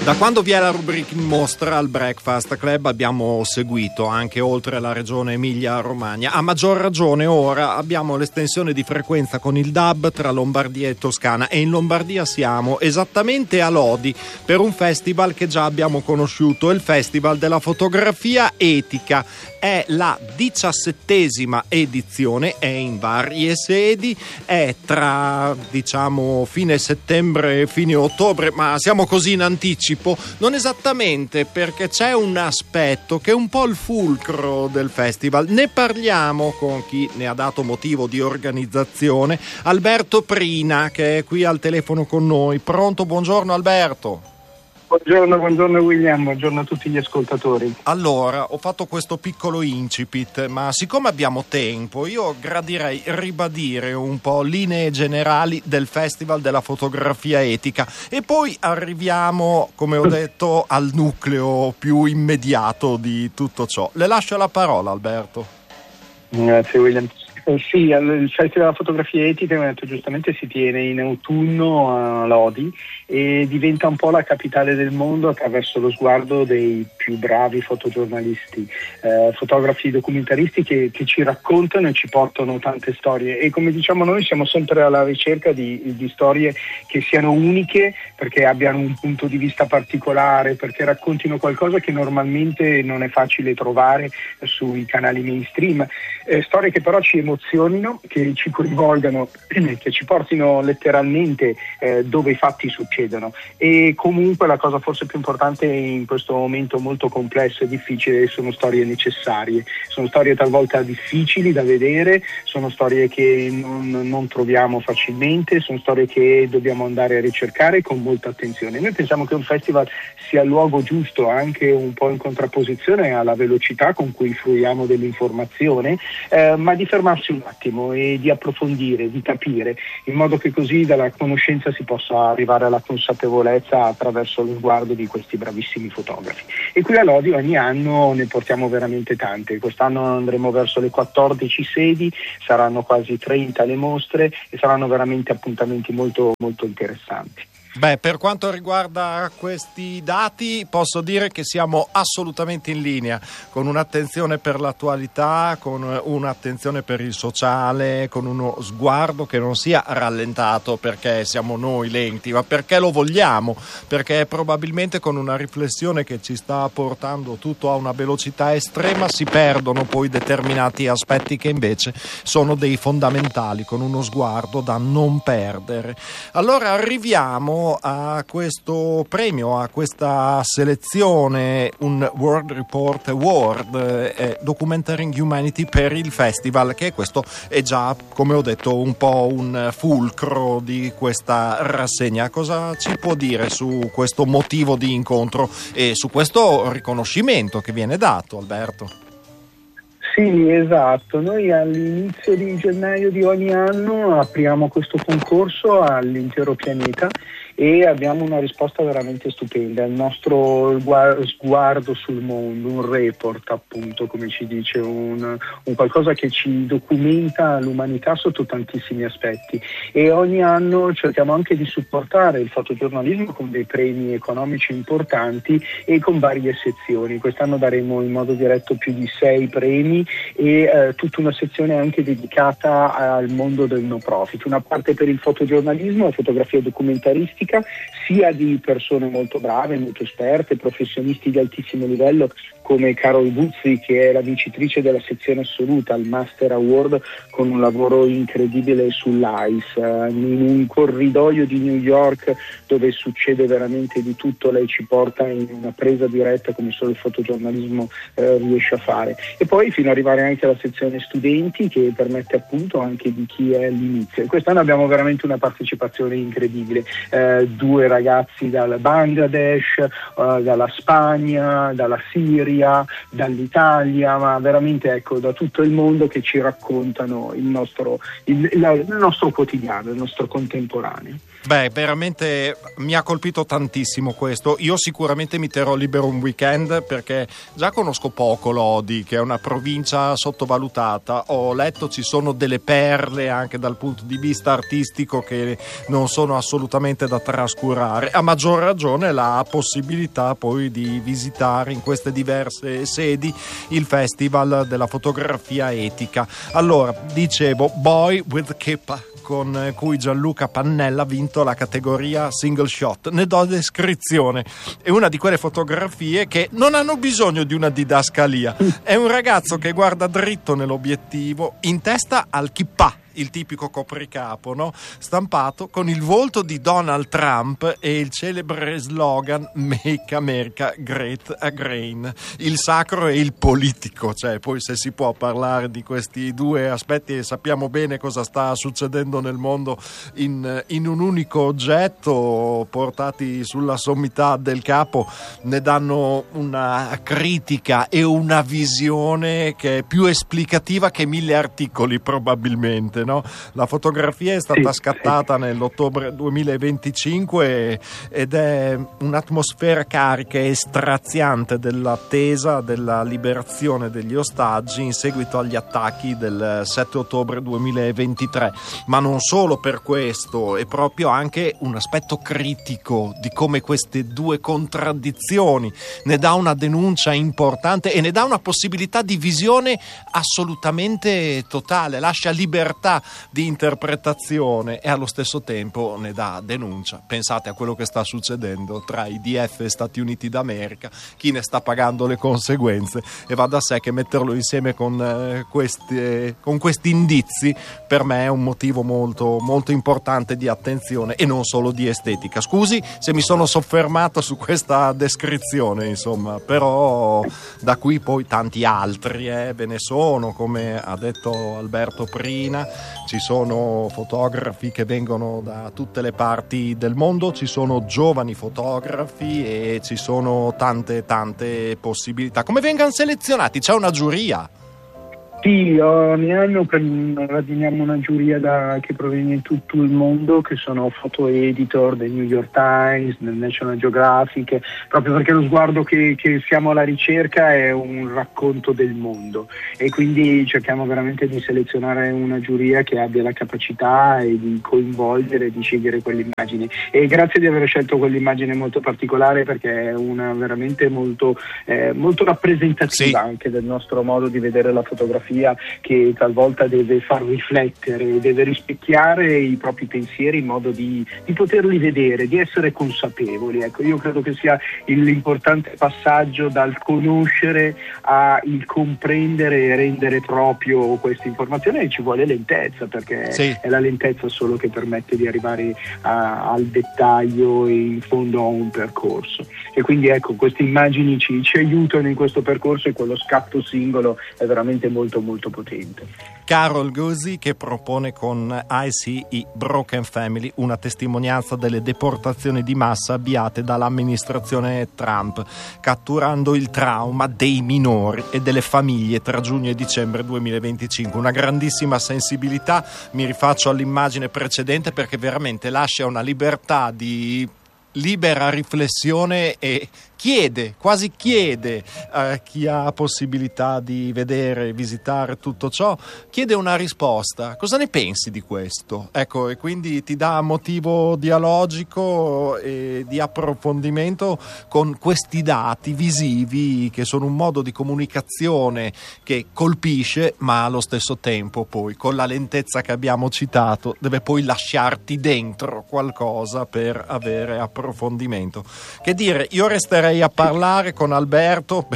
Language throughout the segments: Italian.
Da quando vi è la rubrica in mostra al Breakfast Club abbiamo seguito anche oltre la regione Emilia-Romagna. A maggior ragione ora abbiamo l'estensione di frequenza con il DAB tra Lombardia e Toscana, e in Lombardia siamo esattamente a Lodi per un festival che già abbiamo conosciuto, il Festival della Fotografia Etica. È la 17ª edizione, è in varie sedi, è tra fine settembre e fine ottobre, ma siamo così in anticipo. Non esattamente, perché c'è un aspetto che è un po' il fulcro del festival. Ne parliamo con chi ne ha dato motivo di organizzazione, Alberto Prina, che è qui al telefono con noi. Pronto? Buongiorno Alberto. Buongiorno William, buongiorno a tutti gli ascoltatori. Allora, ho fatto questo piccolo incipit, ma siccome abbiamo tempo, io gradirei ribadire un po' linee generali del Festival della Fotografia Etica e poi arriviamo, come ho detto, al nucleo più immediato di tutto ciò. Le lascio la parola, Alberto. Grazie William. Sì, il Festival della Fotografia Etica, come detto giustamente, si tiene in autunno a Lodi e diventa un po' la capitale del mondo attraverso lo sguardo dei più bravi fotogiornalisti, fotografi documentaristi che ci raccontano e ci portano tante storie, e come diciamo noi siamo sempre alla ricerca di storie che siano uniche, perché abbiano un punto di vista particolare, perché raccontino qualcosa che normalmente non è facile trovare sui canali mainstream, storie che però ci emozionino, che ci coinvolgano, che ci portino letteralmente dove i fatti succedono. E comunque la cosa forse più importante in questo momento molto complesso e difficile sono storie necessarie, sono storie talvolta difficili da vedere, sono storie che non troviamo facilmente, sono storie che dobbiamo andare a ricercare con molta attenzione. Noi pensiamo che un festival sia il luogo giusto, anche un po' in contrapposizione alla velocità con cui fruiamo dell'informazione, ma di fermarsi un attimo e di approfondire, di capire, in modo che così dalla conoscenza si possa arrivare alla consapevolezza attraverso lo sguardo di questi bravissimi fotografi. E qui a Lodi ogni anno ne portiamo veramente tante. Quest'anno andremo verso le 14 sedi, saranno quasi 30 le mostre e saranno veramente appuntamenti molto, molto interessanti. Beh, per quanto riguarda questi dati posso dire che siamo assolutamente in linea, con un'attenzione per l'attualità, con un'attenzione per il sociale, con uno sguardo che non sia rallentato perché siamo noi lenti, ma perché lo vogliamo, perché probabilmente con una riflessione che ci sta portando tutto a una velocità estrema si perdono poi determinati aspetti che invece sono dei fondamentali, con uno sguardo da non perdere. Allora arriviamo a questo premio, a questa selezione, un World Report Award, Documenting Humanity per il festival, che questo è già, come ho detto, un po' un fulcro di questa rassegna. Cosa ci può dire su questo motivo di incontro e su questo riconoscimento che viene dato, Alberto? Sì, esatto. Noi all'inizio di gennaio di ogni anno apriamo questo concorso all'intero pianeta e abbiamo una risposta veramente stupenda. Il nostro sguardo sul mondo, un report appunto, come ci dice, un qualcosa che ci documenta l'umanità sotto tantissimi aspetti, e ogni anno cerchiamo anche di supportare il fotogiornalismo con dei premi economici importanti e con varie sezioni. Quest'anno daremo in modo diretto più di 6 premi e tutta una sezione anche dedicata al mondo del no profit, una parte per il fotogiornalismo, la fotografia documentaristica, sia di persone molto brave, molto esperte, professionisti di altissimo livello come Carol Buzzi, che è la vincitrice della sezione assoluta al Master Award con un lavoro incredibile sull'ICE, in un corridoio di New York dove succede veramente di tutto. Lei ci porta in una presa diretta come solo il fotogiornalismo riesce a fare, e poi fino ad arrivare anche alla sezione studenti, che permette appunto anche di chi è all'inizio. E quest'anno abbiamo veramente una partecipazione incredibile, 2 ragazzi dal Bangladesh, dalla Spagna, dalla Siria, dall'Italia, ma veramente da tutto il mondo, che ci raccontano il nostro quotidiano, il nostro contemporaneo. Beh, veramente mi ha colpito tantissimo questo. Io sicuramente mi terrò libero un weekend perché già conosco poco Lodi, che è una provincia sottovalutata. Ho letto ci sono delle perle anche dal punto di vista artistico che non sono assolutamente da trascurare. A maggior ragione la possibilità poi di visitare in queste diverse sedi il Festival della fotografia etica. Allora, dicevo, Boy with Kippa, con cui Gianluca Pannella ha vinto la categoria single shot. Ne do descrizione. È una di quelle fotografie che non hanno bisogno di una didascalia. È un ragazzo che guarda dritto nell'obiettivo, in testa al kippah, il tipico copricapo, no? Stampato con il volto di Donald Trump e il celebre slogan Make America Great Again, il sacro e il politico. Cioè, poi se si può parlare di questi due aspetti e sappiamo bene cosa sta succedendo nel mondo in un unico oggetto portati sulla sommità del capo, ne danno una critica e una visione che è più esplicativa che 1000 articoli probabilmente. No? La fotografia è stata scattata nell'ottobre 2025 ed è un'atmosfera carica e straziante dell'attesa della liberazione degli ostaggi in seguito agli attacchi del 7 ottobre 2023. Ma non solo per questo, è proprio anche un aspetto critico di come queste due contraddizioni ne dà una denuncia importante e ne dà una possibilità di visione assolutamente totale, lascia libertà di interpretazione e allo stesso tempo ne dà denuncia. Pensate a quello che sta succedendo tra IDF e Stati Uniti d'America, chi ne sta pagando le conseguenze, e va da sé che metterlo insieme con questi indizi per me è un motivo molto, molto importante di attenzione e non solo di estetica. Scusi se mi sono soffermato su questa descrizione, insomma, però da qui poi tanti altri ve ne sono, come ha detto Alberto prima. Ci sono fotografi che vengono da tutte le parti del mondo, ci sono giovani fotografi e ci sono tante possibilità. Come vengono selezionati? C'è una giuria? Sì, ogni anno raduniamo una giuria che proviene da tutto il mondo, che sono foto editor del New York Times, del National Geographic, proprio perché lo sguardo che siamo alla ricerca è un racconto del mondo e quindi cerchiamo veramente di selezionare una giuria che abbia la capacità e di coinvolgere, di scegliere quell'immagine. E grazie di aver scelto quell'immagine molto particolare, perché è una veramente molto rappresentativa anche del nostro modo di vedere la fotografia, che talvolta deve far riflettere, deve rispecchiare i propri pensieri in modo di poterli vedere, di essere consapevoli. Ecco, io credo che sia l'importante passaggio dal conoscere al comprendere e rendere proprio questa informazione, e ci vuole lentezza, perché è la lentezza solo che permette di arrivare al dettaglio e in fondo a un percorso. E quindi ecco, queste immagini ci aiutano in questo percorso, e quello scatto singolo è veramente molto potente. Carol Guzy, che propone con I See a Broken Family una testimonianza delle deportazioni di massa avviate dall'amministrazione Trump, catturando il trauma dei minori e delle famiglie tra giugno e dicembre 2025. Una grandissima sensibilità, mi rifaccio all'immagine precedente perché veramente lascia una libertà di libera riflessione e quasi chiede a chi ha possibilità di vedere, visitare tutto ciò, chiede una risposta. Cosa ne pensi di questo? Ecco, e quindi ti dà motivo dialogico e di approfondimento con questi dati visivi, che sono un modo di comunicazione che colpisce, ma allo stesso tempo poi, con la lentezza che abbiamo citato, deve poi lasciarti dentro qualcosa per avere approfondimento. Che dire, io resterei a parlare con Alberto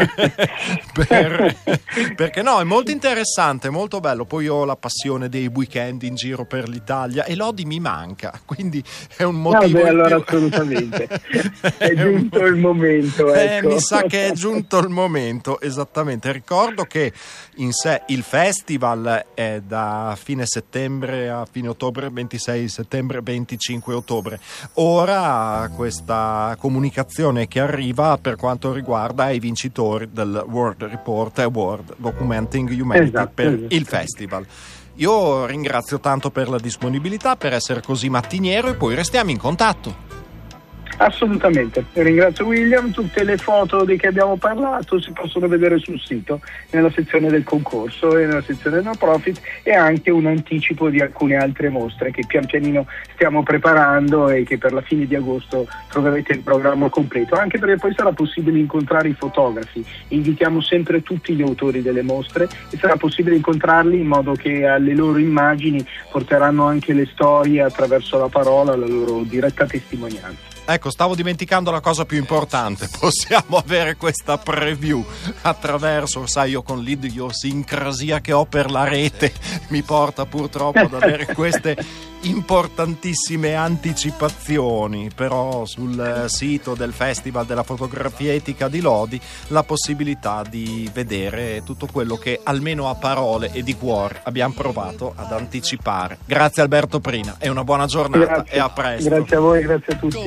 perché no, è molto interessante, molto bello. Poi ho la passione dei weekend in giro per l'Italia e Lodi mi manca, quindi è un motivo. Allora assolutamente è giunto il momento, ecco. Mi sa che è giunto il momento, esattamente. Ricordo che in sé il festival è da fine settembre a fine ottobre, 26 settembre 25 ottobre. Ora questa comunicazione che arriva per quanto riguarda i vincitori del World Report e World Documenting Humanity il festival. Io ringrazio tanto per la disponibilità, per essere così mattiniero, e poi restiamo in contatto. Assolutamente, ringrazio William. Tutte le foto di che abbiamo parlato si possono vedere sul sito, nella sezione del concorso e nella sezione no profit, e anche un anticipo di alcune altre mostre che pian pianino stiamo preparando e che per la fine di agosto troverete il programma completo, anche perché poi sarà possibile incontrare i fotografi. Invitiamo sempre tutti gli autori delle mostre e sarà possibile incontrarli, in modo che alle loro immagini porteranno anche le storie attraverso la parola, la loro diretta testimonianza. Ecco, stavo dimenticando la cosa più importante: possiamo avere questa preview attraverso, sai, io con l'idiosincrasia che ho per la rete mi porta purtroppo ad avere queste importantissime anticipazioni, però sul sito del Festival della Fotografia Etica di Lodi la possibilità di vedere tutto quello che almeno a parole e di cuore abbiamo provato ad anticipare. Grazie Alberto Prina e una buona giornata. Grazie. E a presto. Grazie a voi, grazie a tutti.